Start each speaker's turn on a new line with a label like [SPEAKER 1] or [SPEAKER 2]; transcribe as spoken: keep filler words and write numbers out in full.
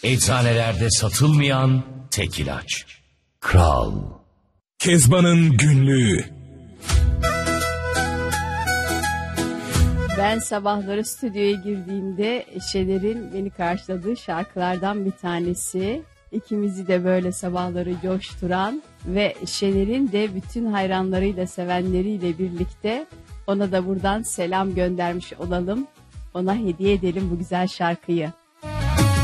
[SPEAKER 1] Eczanelerde satılmayan tek ilaç. Kral.
[SPEAKER 2] Kezban'ın günlüğü.
[SPEAKER 3] Ben sabahları stüdyoya girdiğimde Şener'in beni karşıladığı şarkılardan bir tanesi. İkimizi de böyle sabahları coşturan ve Şener'in de bütün hayranlarıyla, sevenleriyle birlikte ona da buradan selam göndermiş olalım. Ona hediye edelim bu güzel şarkıyı.